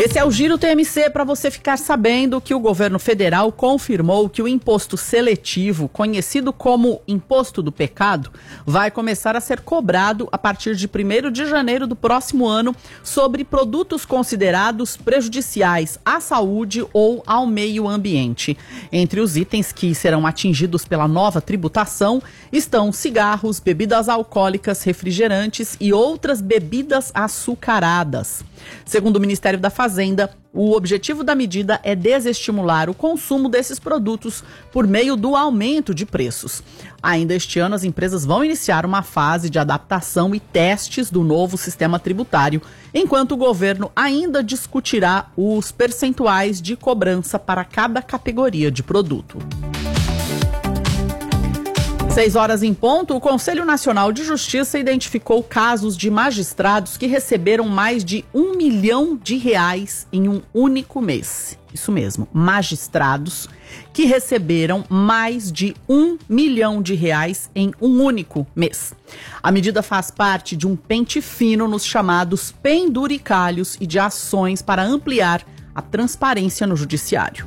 Esse é o Giro TMC para você ficar sabendo que o governo federal confirmou que o imposto seletivo, conhecido como Imposto do Pecado, vai começar a ser cobrado a partir de 1º de janeiro do próximo ano sobre produtos considerados prejudiciais à saúde ou ao meio ambiente. Entre os itens que serão atingidos pela nova tributação estão cigarros, bebidas alcoólicas, refrigerantes e outras bebidas açucaradas. Segundo o Ministério da Fazenda, o objetivo da medida é desestimular o consumo desses produtos por meio do aumento de preços. Ainda este ano, as empresas vão iniciar uma fase de adaptação e testes do novo sistema tributário, enquanto o governo ainda discutirá os percentuais de cobrança para cada categoria de produto. 6 horas em ponto, o Conselho Nacional de Justiça identificou casos de magistrados que receberam mais de R$1 milhão em um único mês. Isso mesmo, magistrados que receberam mais de R$1 milhão em um único mês. A medida faz parte de um pente fino nos chamados penduricalhos e de ações para ampliar a transparência no judiciário.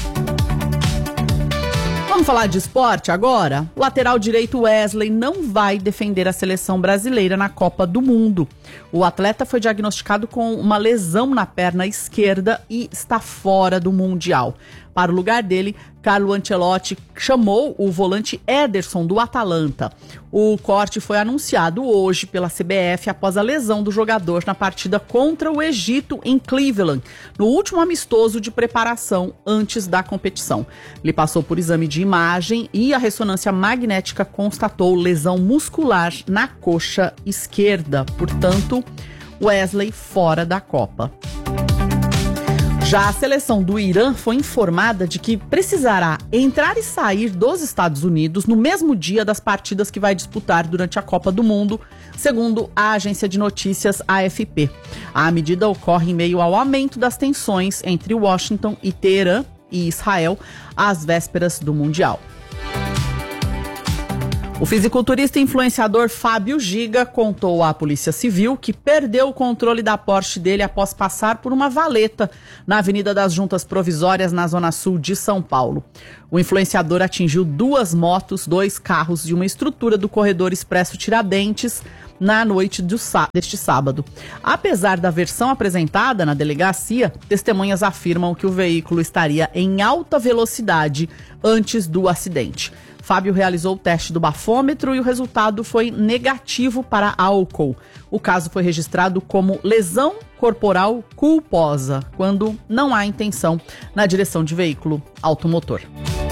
Vamos falar de esporte agora? O lateral direito Wesley não vai defender a seleção brasileira na Copa do Mundo. O atleta foi diagnosticado com uma lesão na perna esquerda e está fora do Mundial. Para o lugar dele, Carlo Ancelotti chamou o volante Ederson do Atalanta. O corte foi anunciado hoje pela CBF após a lesão do jogador na partida contra o Egito em Cleveland, no último amistoso de preparação antes da competição. Ele passou por exame de imagem e a ressonância magnética constatou lesão muscular na coxa esquerda. Portanto, Wesley fora da Copa. Já a seleção do Irã foi informada de que precisará entrar e sair dos Estados Unidos no mesmo dia das partidas que vai disputar durante a Copa do Mundo, segundo a agência de notícias AFP. A medida ocorre em meio ao aumento das tensões entre Washington e Teherã e Israel às vésperas do Mundial. O fisiculturista e influenciador Fábio Giga contou à Polícia Civil que perdeu o controle da Porsche dele após passar por uma valeta na Avenida das Juntas Provisórias, na Zona Sul de São Paulo. O influenciador atingiu 2 motos, 2 carros e uma estrutura do corredor Expresso Tiradentes na noite deste sábado. Apesar da versão apresentada na delegacia, testemunhas afirmam que o veículo estaria em alta velocidade antes do acidente. Fábio realizou o teste do bafômetro e o resultado foi negativo para álcool. O caso foi registrado como lesão corporal culposa, quando não há intenção na direção de veículo automotor.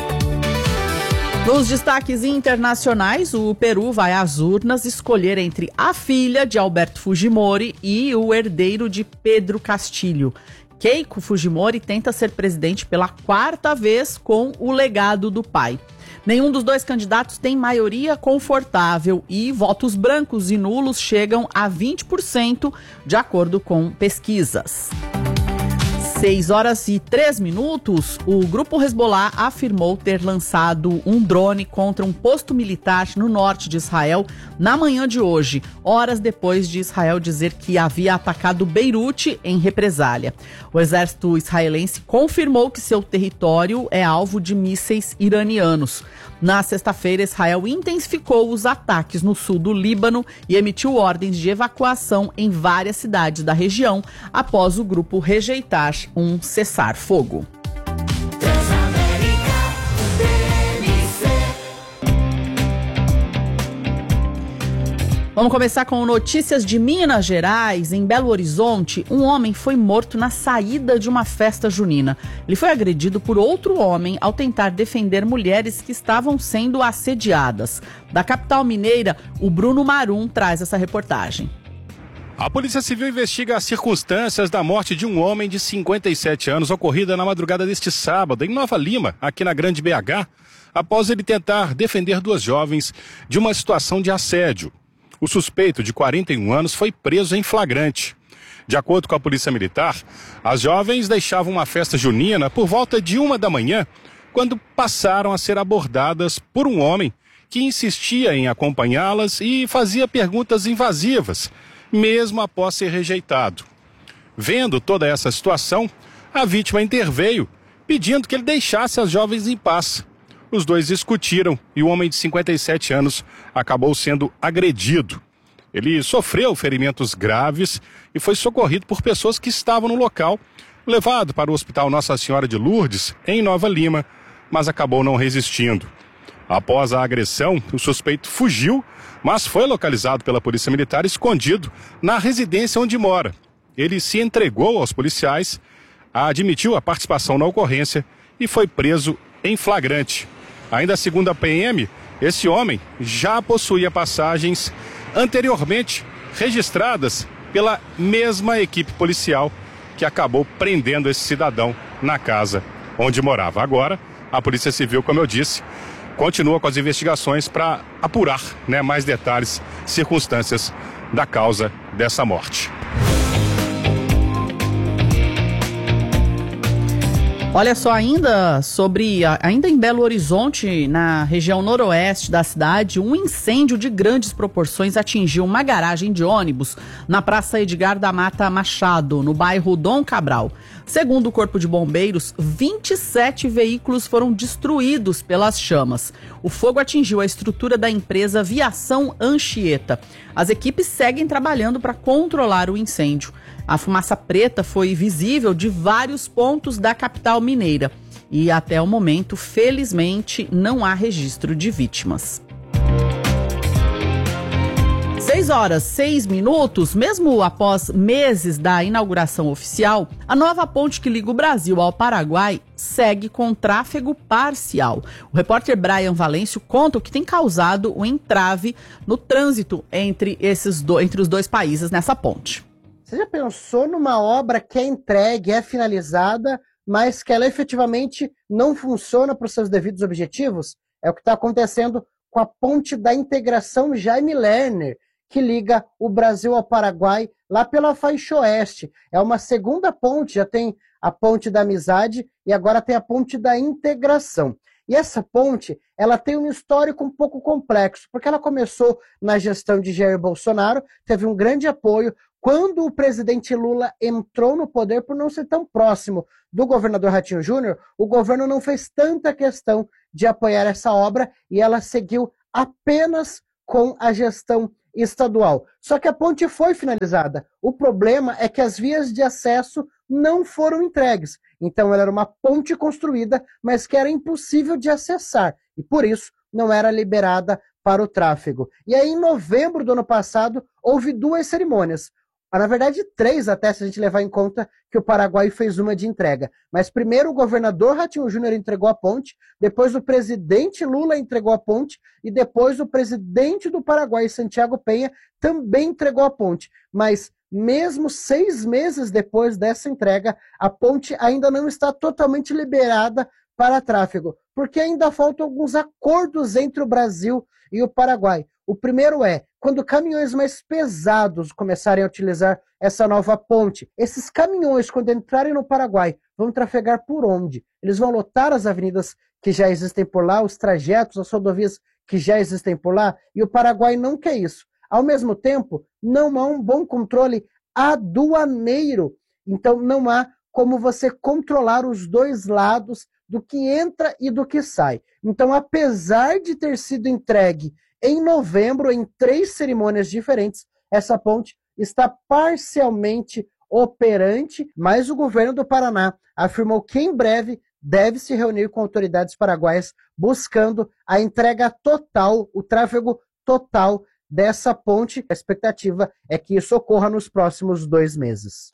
Nos destaques internacionais, o Peru vai às urnas escolher entre a filha de Alberto Fujimori e o herdeiro de Pedro Castilho. Keiko Fujimori tenta ser presidente pela 4ª vez com o legado do pai. Nenhum dos 2 candidatos tem maioria confortável e votos brancos e nulos chegam a 20%, de acordo com pesquisas. 6 horas e 3 minutos, o grupo Hezbollah afirmou ter lançado um drone contra um posto militar no norte de Israel na manhã de hoje, horas depois de Israel dizer que havia atacado Beirute em represália. O exército israelense confirmou que seu território é alvo de mísseis iranianos. Na sexta-feira, Israel intensificou os ataques no sul do Líbano e emitiu ordens de evacuação em várias cidades da região após o grupo rejeitar um cessar-fogo. Vamos começar com notícias de Minas Gerais. Em Belo Horizonte, um homem foi morto na saída de uma festa junina. Ele foi agredido por outro homem ao tentar defender mulheres que estavam sendo assediadas. Da capital mineira, o Bruno Marum traz essa reportagem. A Polícia Civil investiga as circunstâncias da morte de um homem de 57 anos ocorrida na madrugada deste sábado em Nova Lima, aqui na Grande BH, após ele tentar defender 2 jovens de uma situação de assédio. O suspeito, de 41 anos, foi preso em flagrante. De acordo com a Polícia Militar, as jovens deixavam uma festa junina por volta de 1 da manhã, quando passaram a ser abordadas por um homem que insistia em acompanhá-las e fazia perguntas invasivas, mesmo após ser rejeitado. Vendo toda essa situação, a vítima interveio, pedindo que ele deixasse as jovens em paz. Os dois discutiram e o homem de 57 anos acabou sendo agredido. Ele sofreu ferimentos graves e foi socorrido por pessoas que estavam no local, levado para o Hospital Nossa Senhora de Lourdes, em Nova Lima, mas acabou não resistindo. Após a agressão, o suspeito fugiu, mas foi localizado pela Polícia Militar escondido na residência onde mora. Ele se entregou aos policiais, admitiu a participação na ocorrência e foi preso em flagrante. Ainda segundo a PM, esse homem já possuía passagens anteriormente registradas pela mesma equipe policial que acabou prendendo esse cidadão na casa onde morava. Agora, a Polícia Civil, como eu disse, continua com as investigações para apurar, mais detalhes, circunstâncias da causa dessa morte. Olha só, ainda em Belo Horizonte, na região noroeste da cidade, um incêndio de grandes proporções atingiu uma garagem de ônibus na Praça Edgar da Mata Machado, no bairro Dom Cabral. Segundo o Corpo de Bombeiros, 27 veículos foram destruídos pelas chamas. O fogo atingiu a estrutura da empresa Viação Anchieta. As equipes seguem trabalhando para controlar o incêndio. A fumaça preta foi visível de vários pontos da capital mineira. E até o momento, felizmente, não há registro de vítimas. 6h06, mesmo após meses da inauguração oficial, a nova ponte que liga o Brasil ao Paraguai segue com tráfego parcial. O repórter Brian Valêncio conta o que tem causado o entrave no trânsito entre os dois países nessa ponte. Você já pensou numa obra que é entregue, é finalizada, mas que ela efetivamente não funciona para os seus devidos objetivos? É o que está acontecendo com a Ponte da Integração Jaime Lerner, que liga o Brasil ao Paraguai, lá pela faixa oeste. É uma segunda ponte, já tem a Ponte da Amizade e agora tem a Ponte da Integração. E essa ponte, ela tem um histórico um pouco complexo, porque ela começou na gestão de Jair Bolsonaro, teve um grande apoio. Quando o presidente Lula entrou no poder, por não ser tão próximo do governador Ratinho Júnior, o governo não fez tanta questão de apoiar essa obra e ela seguiu apenas com a gestão estadual. Só que a ponte foi finalizada. O problema é que as vias de acesso não foram entregues. Então ela era uma ponte construída, mas que era impossível de acessar. E por isso não era liberada para o tráfego. E aí em novembro do ano passado houve 2 cerimônias. Na verdade 3 até, se a gente levar em conta que o Paraguai fez uma de entrega. Mas primeiro o governador Ratinho Júnior entregou a ponte, depois o presidente Lula entregou a ponte e depois o presidente do Paraguai, Santiago Penha, também entregou a ponte. Mas mesmo 6 meses depois dessa entrega, a ponte ainda não está totalmente liberada para tráfego, porque ainda faltam alguns acordos entre o Brasil e o Paraguai. O primeiro é, quando caminhões mais pesados começarem a utilizar essa nova ponte, esses caminhões, quando entrarem no Paraguai, vão trafegar por onde? Eles vão lotar as avenidas que já existem por lá, os trajetos, as rodovias que já existem por lá, e o Paraguai não quer isso. Ao mesmo tempo, não há um bom controle aduaneiro, então não há como você controlar os dois lados do que entra e do que sai. Então, apesar de ter sido entregue em novembro, em 3 cerimônias diferentes, essa ponte está parcialmente operante, mas o governo do Paraná afirmou que em breve deve se reunir com autoridades paraguaias buscando a entrega total, o tráfego total dessa ponte. A expectativa é que isso ocorra nos próximos 2 meses.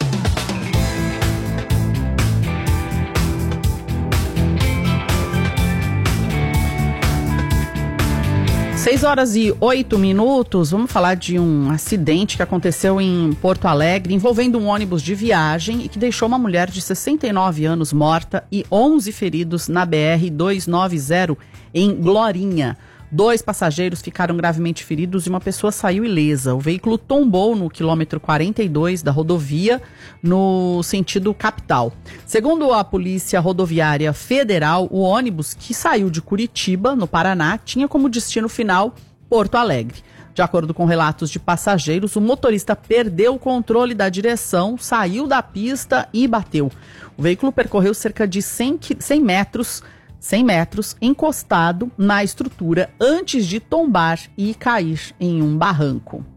6h08, vamos falar de um acidente que aconteceu em Porto Alegre, envolvendo um ônibus de viagem e que deixou uma mulher de 69 anos morta e 11 feridos na BR-290 em Glorinha. 2 passageiros ficaram gravemente feridos e uma pessoa saiu ilesa. O veículo tombou no quilômetro 42 da rodovia, no sentido capital. Segundo a Polícia Rodoviária Federal, o ônibus, que saiu de Curitiba, no Paraná, tinha como destino final Porto Alegre. De acordo com relatos de passageiros, o motorista perdeu o controle da direção, saiu da pista e bateu. O veículo percorreu cerca de 100 metros, encostado na estrutura antes de tombar e cair em um barranco.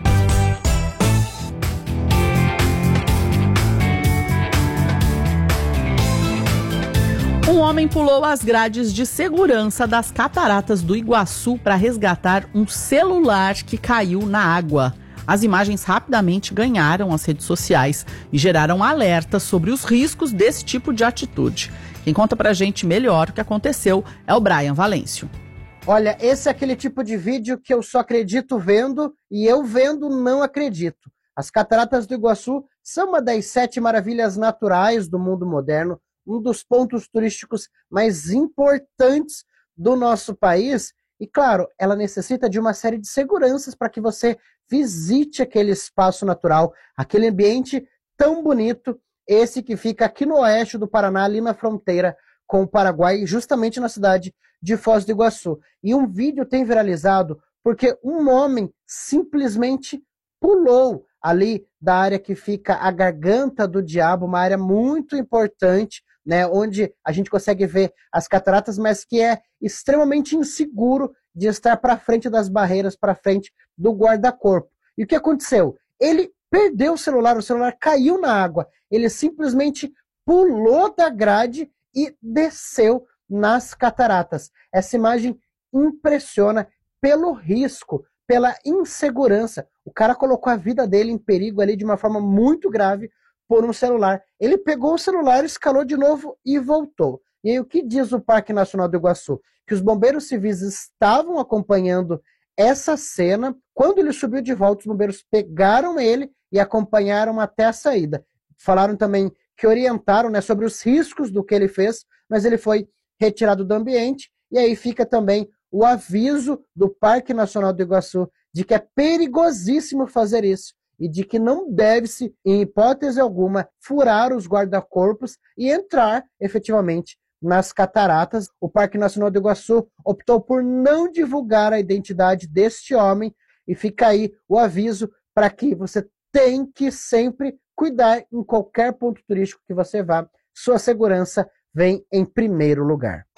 Um homem pulou as grades de segurança das cataratas do Iguaçu para resgatar um celular que caiu na água. As imagens rapidamente ganharam as redes sociais e geraram alertas sobre os riscos desse tipo de atitude. Quem conta pra gente melhor o que aconteceu é o Brian Valêncio. Olha, esse é aquele tipo de vídeo que eu só acredito vendo e eu vendo não acredito. As cataratas do Iguaçu são uma das 7 maravilhas naturais do mundo moderno, um dos pontos turísticos mais importantes do nosso país. E, claro, ela necessita de uma série de seguranças para que você visite aquele espaço natural, aquele ambiente tão bonito, esse que fica aqui no oeste do Paraná, ali na fronteira com o Paraguai, justamente na cidade de Foz do Iguaçu. E um vídeo tem viralizado porque um homem simplesmente pulou ali da área que fica a Garganta do Diabo, uma área muito importante, né, onde a gente consegue ver as cataratas, mas que é extremamente inseguro de estar para frente das barreiras, para frente do guarda-corpo. E o que aconteceu? Ele perdeu o celular caiu na água, ele simplesmente pulou da grade e desceu nas cataratas. Essa imagem impressiona pelo risco, pela insegurança. O cara colocou a vida dele em perigo ali de uma forma muito grave por um celular. Ele pegou o celular, escalou de novo e voltou. E aí o que diz o Parque Nacional do Iguaçu? Que os bombeiros civis estavam acompanhando essa cena. Quando ele subiu de volta, os bombeiros pegaram ele e acompanharam até a saída. Falaram também que orientaram, né, sobre os riscos do que ele fez, mas ele foi retirado do ambiente. E aí fica também o aviso do Parque Nacional do Iguaçu de que é perigosíssimo fazer isso e de que não deve-se, em hipótese alguma, furar os guarda-corpos e entrar efetivamente nas cataratas. O Parque Nacional do Iguaçu optou por não divulgar a identidade deste homem e fica aí o aviso para que você tem que sempre cuidar em qualquer ponto turístico que você vá. Sua segurança vem em primeiro lugar.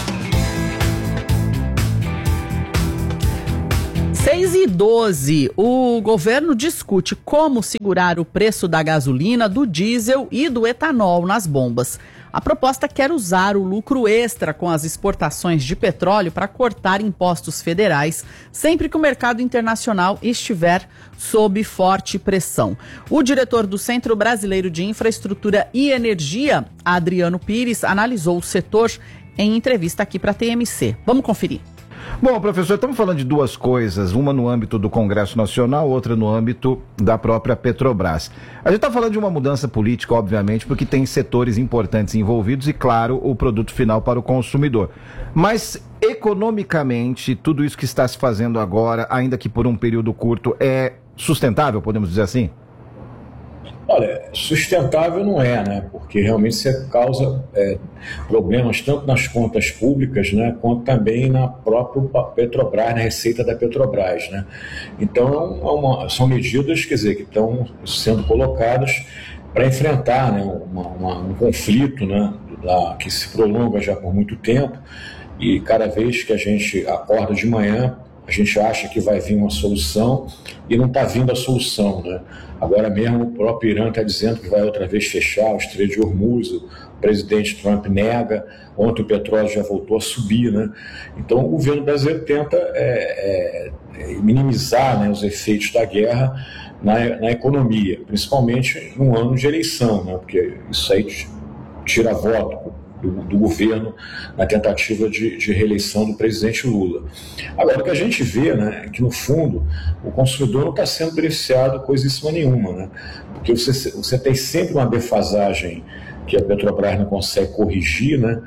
6h12, o governo discute como segurar o preço da gasolina, do diesel e do etanol nas bombas. A proposta quer usar o lucro extra com as exportações de petróleo para cortar impostos federais sempre que o mercado internacional estiver sob forte pressão. O diretor do Centro Brasileiro de Infraestrutura e Energia, Adriano Pires, analisou o setor em entrevista aqui para a TMC. Vamos conferir. Bom, professor, estamos falando de duas coisas, uma no âmbito do Congresso Nacional, outra no âmbito da própria Petrobras. A gente está falando de uma mudança política, obviamente, porque tem setores importantes envolvidos e, claro, o produto final para o consumidor. Mas, economicamente, tudo isso que está se fazendo agora, ainda que por um período curto, é sustentável, podemos dizer assim? Olha, sustentável não é, né? Porque realmente você causa problemas tanto nas contas públicas, né, quanto também na própria Petrobras, na receita da Petrobras, né? Então, são medidas, quer dizer, que estão sendo colocadas para enfrentar, né, um conflito, né, que se prolonga já por muito tempo, e cada vez que a gente acorda de manhã, a gente acha que vai vir uma solução e não está vindo a solução, né? Agora mesmo o próprio Irã está dizendo que vai outra vez fechar o Estreito de Hormuz, o presidente Trump nega, ontem o petróleo já voltou a subir, né? Então o governo brasileiro tenta minimizar, né, os efeitos da guerra na economia, principalmente num ano de eleição, né? Porque isso aí tira voto do governo na tentativa de reeleição do presidente Lula. Agora, o que a gente vê, né, é que, no fundo, o consumidor não está sendo beneficiado coisíssima nenhuma, né? Porque você tem sempre uma defasagem que a Petrobras não consegue corrigir, né,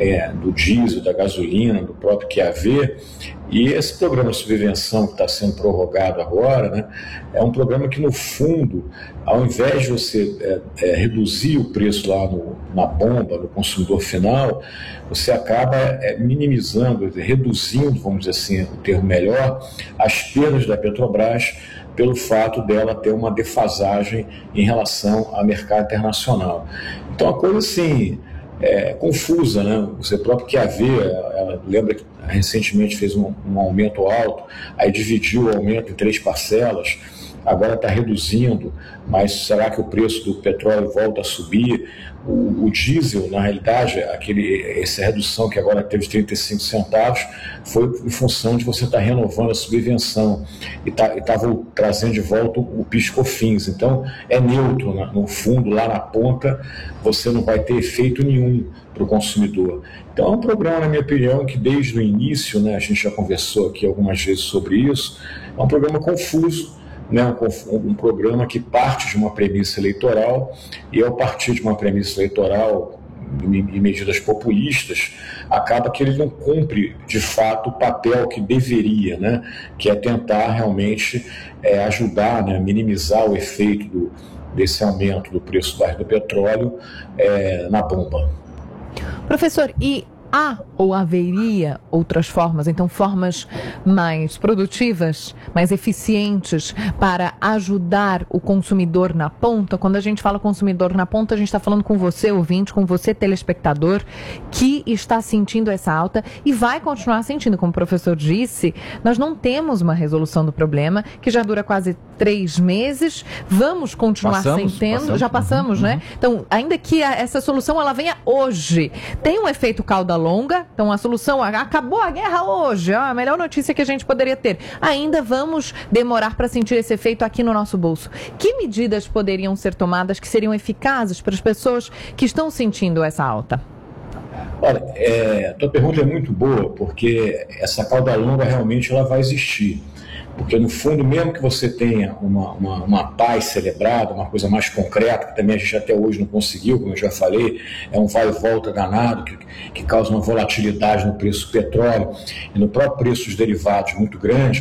do diesel, da gasolina, do próprio QAV. E esse programa de subvenção que está sendo prorrogado agora, né, é um programa que, no fundo, ao invés de você reduzir o preço lá na bomba, no consumidor final, você acaba minimizando, reduzindo, vamos dizer assim, o termo melhor, as perdas da Petrobras pelo fato dela ter uma defasagem em relação ao mercado internacional. Então, a coisa, assim, confusa, né? Você próprio que ela lembra que recentemente fez um aumento alto, aí dividiu o aumento em 3 parcelas, agora está reduzindo, mas será que o preço do petróleo volta a subir? O diesel, na realidade, essa redução que agora teve de 35 centavos foi em função de você estar renovando a subvenção e estava trazendo de volta o PIS/COFINS. Então, é neutro, no fundo, lá na ponta, você não vai ter efeito nenhum para o consumidor. Então, é um programa, na minha opinião, que desde o início, né, a gente já conversou aqui algumas vezes sobre isso, é um programa confuso, né, um programa que parte de uma premissa eleitoral, e ao partir de uma premissa eleitoral e medidas populistas, acaba que ele não cumpre de fato o papel que deveria, né, que é tentar realmente ajudar, né, minimizar o efeito desse aumento do preço do petróleo na bomba. Professor, e há ou haveria outras formas, então formas mais produtivas, mais eficientes para ajudar o consumidor na ponta? Quando a gente fala consumidor na ponta, a gente está falando com você, ouvinte, com você, telespectador, que está sentindo essa alta e vai continuar sentindo. Como o professor disse, nós não temos uma resolução do problema, que já dura quase 3 meses, vamos continuar já passamos, né? Então, ainda que essa solução ela venha hoje, tem um efeito cauda longa, então a solução, acabou a guerra hoje, a melhor notícia que a gente poderia ter. Ainda vamos demorar para sentir esse efeito aqui no nosso bolso. Que medidas poderiam ser tomadas que seriam eficazes para as pessoas que estão sentindo essa alta? Olha, tua pergunta é muito boa, porque essa cauda longa realmente ela vai existir. Porque, no fundo, mesmo que você tenha uma paz celebrada, uma coisa mais concreta, que também a gente até hoje não conseguiu, como eu já falei, é um vai e volta danado, que causa uma volatilidade no preço do petróleo e no próprio preço dos derivados muito grande,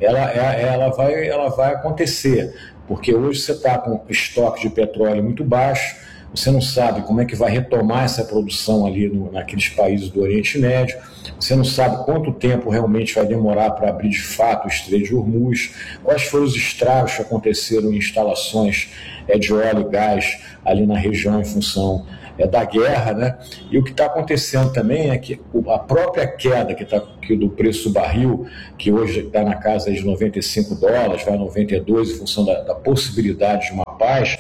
ela vai acontecer. Porque hoje você está com estoque de petróleo muito baixo, você não sabe como é que vai retomar essa produção ali naqueles países do Oriente Médio, você não sabe quanto tempo realmente vai demorar para abrir de fato o Estreito de Hormuz, quais foram os estragos que aconteceram em instalações de óleo e gás ali na região em função da guerra, né? E o que está acontecendo também é que a própria queda do preço do barril, que hoje está na casa de $95, vai a 92 em função da possibilidade de uma paz,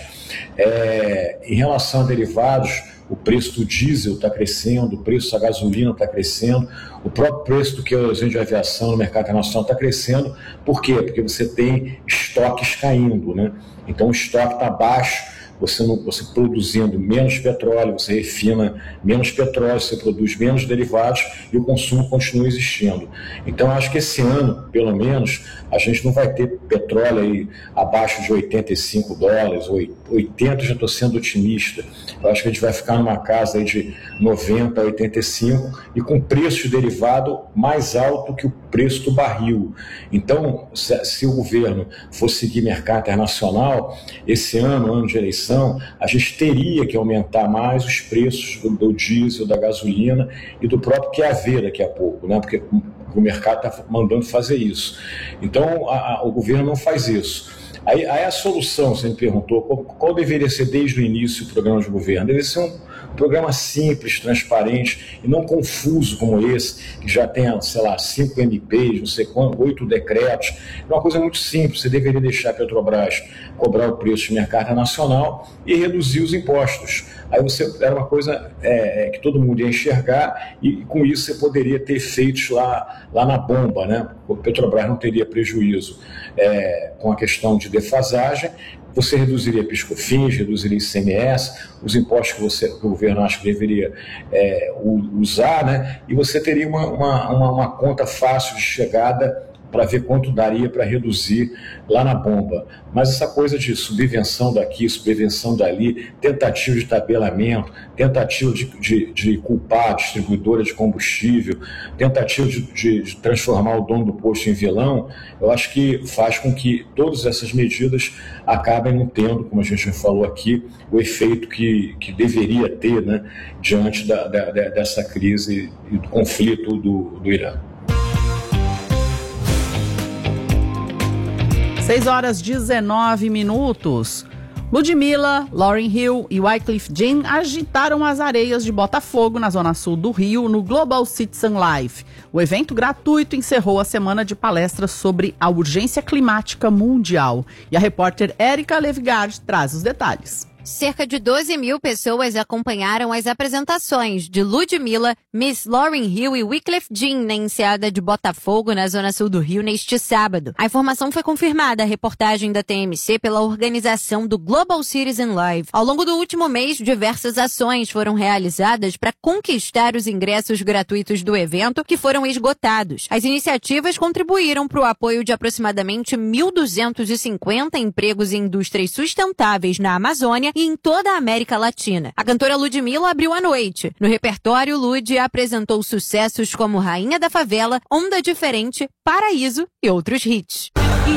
em relação a derivados, o preço do diesel está crescendo, o preço da gasolina está crescendo, o próprio preço do querosene de aviação no mercado internacional está crescendo. Por quê? Porque você tem estoques caindo, né? Então o estoque está baixo, você produzindo menos petróleo, você refina menos petróleo, você produz menos derivados e o consumo continua existindo. Então, acho que esse ano, pelo menos, a gente não vai ter petróleo aí abaixo de $85, 80 já estou sendo otimista. Eu acho que a gente vai ficar numa casa aí de 90 a 85 e com preço de derivado mais alto que o preço do barril. Então, se o governo for seguir mercado internacional, esse ano de eleição, a gente teria que aumentar mais os preços do diesel, da gasolina e do próprio QAV daqui a pouco, né? Porque o mercado está mandando fazer isso. Então, o governo não faz isso. Aí a solução, você me perguntou, qual deveria ser desde o início o programa de governo? Deveria ser um programa simples, transparente e não confuso como esse, que já tem, sei lá, 5 MPs, não sei quanto, 8 decretos. É uma coisa muito simples. Você deveria deixar a Petrobras cobrar o preço de mercado nacional e reduzir os impostos. Aí era uma coisa que todo mundo ia enxergar e com isso você poderia ter efeitos lá na bomba, né? O Petrobras não teria prejuízo com a questão de defasagem. Você reduziria PIS/COFINS, reduziria ICMS, os impostos que o governo acha que deveria usar, né? E você teria uma conta fácil de chegada para ver quanto daria para reduzir lá na bomba. Mas essa coisa de subvenção daqui, subvenção dali, tentativa de tabelamento, tentativa de culpar a distribuidora de combustível, tentativa de transformar o dono do posto em vilão, eu acho que faz com que todas essas medidas acabem não tendo, como a gente já falou aqui, o efeito que deveria ter, né, diante dessa crise e do conflito do Irã. 6h19. Ludmilla, Lauryn Hill e Wyclef Jean agitaram as areias de Botafogo, na zona sul do Rio, no Global Citizen Live. O evento gratuito encerrou a semana de palestras sobre a urgência climática mundial. E a repórter Érica Levigard traz os detalhes. Cerca de 12 mil pessoas acompanharam as apresentações de Ludmilla, Miss Lauryn Hill e Wyclef Jean na enseada de Botafogo, na zona sul do Rio, neste sábado. A informação foi confirmada à reportagem da TMC pela organização do Global Citizen Live. Ao longo do último mês, diversas ações foram realizadas para conquistar os ingressos gratuitos do evento, que foram esgotados. As iniciativas contribuíram para o apoio de aproximadamente 1.250 empregos em indústrias sustentáveis na Amazônia e em toda a América Latina. A cantora Ludmilla abriu a noite. No repertório, Lud apresentou sucessos como Rainha da Favela, Onda Diferente, Paraíso e outros hits.